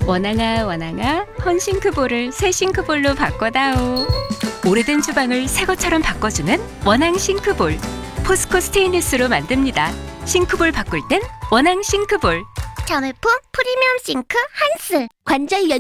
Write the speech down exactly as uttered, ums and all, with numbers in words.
원앙아 원앙아 헌싱크볼을 새 싱크볼로 바꿔다오. 오래된 주방을 새 것처럼 바꿔주는 원앙 싱크볼. 포스코 스테인리스로 만듭니다. 싱크볼 바꿀 땐 원앙 싱크볼. 자매품 프리미엄 싱크 한스 관절 연